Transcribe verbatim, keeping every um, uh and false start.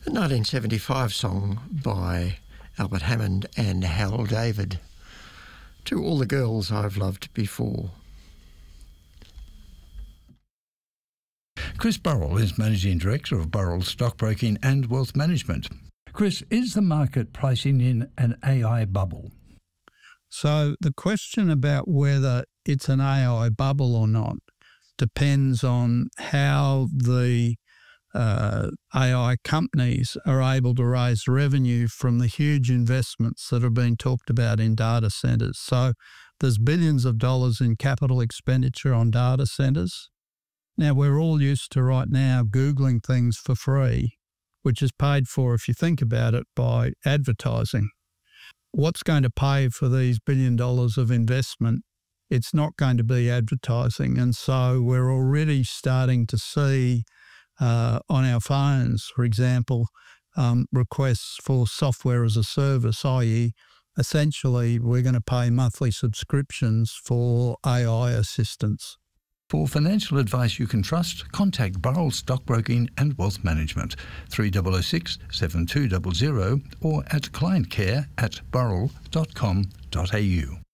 A nineteen seventy-five song by Albert Hammond and Hal David. To all the girls I've loved before. Chris Burrell is Managing Director of Burrell Stockbroking and Wealth Management. Chris, is the market pricing in an A I bubble? So the question about whether it's an A I bubble or not depends on how the uh, A I companies are able to raise revenue from the huge investments that have been talked about in data centres. So there's billions of dollars in capital expenditure on data centres. Now, we're all used to right now Googling things for free, which is paid for, if you think about it, by advertising. What's going to pay for these billion dollars of investment? It's not going to be advertising. And so we're already starting to see uh, on our phones, for example, um, requests for software as a service, that is essentially we're going to pay monthly subscriptions for A I assistance. For financial advice you can trust, contact Burrell Stockbroking and Wealth Management, three oh oh six, seven two zero zero or at clientcare at burrell dot com dot a u.